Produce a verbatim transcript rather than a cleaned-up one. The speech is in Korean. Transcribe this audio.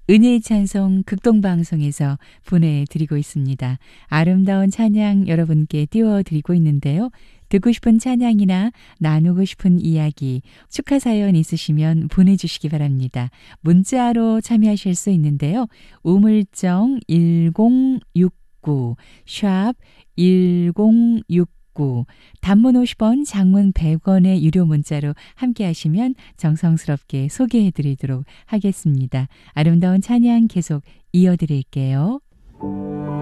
은혜의 찬송 극동방송에서 보내드리고 있습니다. 아름다운 찬양 여러분께 띄워드리고 있는데요. 듣고 싶은 찬양이나 나누고 싶은 이야기, 축하 사연 있으시면 보내주시기 바랍니다. 문자로 참여하실 수 있는데요. 우물정 일공육구 샵 일공육구 단문 오십 원, 장문 백 원의 유료 문자로 함께 하시면 정성스럽게 소개해 드리도록 하겠습니다. 아름다운 찬양 계속 이어드릴게요.